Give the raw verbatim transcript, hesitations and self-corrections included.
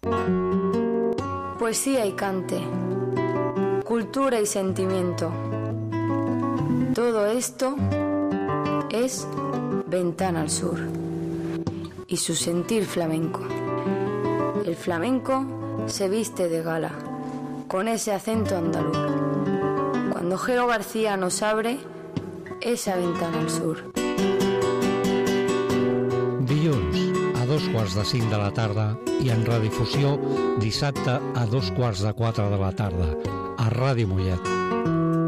Poesía y cante, cultura y sentimiento. Todo esto es Ventana al Sur y su sentir flamenco. El flamenco se viste de gala, con ese acento andaluz. Cuando Geo García nos abre esa ventana al sur. Dilluns, a dos quarts de cinc de la tarda i en redifusió dissabte a dos quarts de quatre de la tarda a Ràdio Mollet.